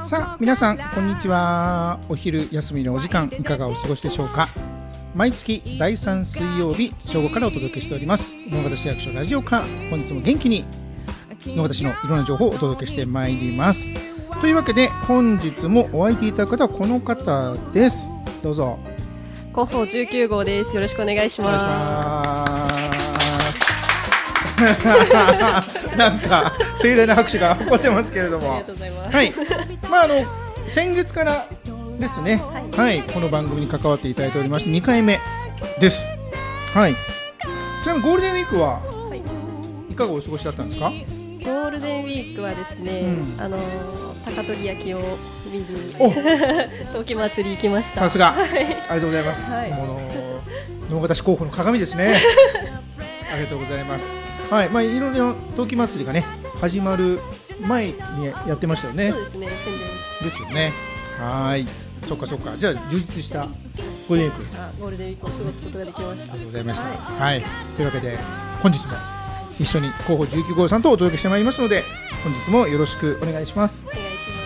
さあ皆さんこんにちは。お昼休みのお時間いかがお過ごしでしょうか。毎月第3水曜日正午からお届けしております直方市役所ラジオ課。本日も元気に直方市のいろんな情報をお届けしてまいります。というわけで本日もお相手いただく方はこの方です。どうぞ。 広報19号です。よろしくお願いします。 なんか盛大な拍手が起こってますけれども、 ありがとうございます。 はい、先月からですね、はい、この番組に関わっていただいておりまして2回目です。はい。ちなみにゴールデンウィークはいかがお過ごしだったんですか？ ゴールデンウィークはですね、高取焼きを見に陶器祭り行きました。 さすが、ありがとうございます。直方市候補の鏡ですね。ありがとうございます。はい、いろいろ陶器祭りがね始まる前にやってましたよね。 そうですね。 ですよね。はい。そっか。じゃあ充実したゴールデンウィーク。 ゴールデンウィークを過ごすことができました。 ありがとうございました。はい。というわけで本日も一緒に広報19号さんとお届けしてまいりますので、本日もよろしくお願いします。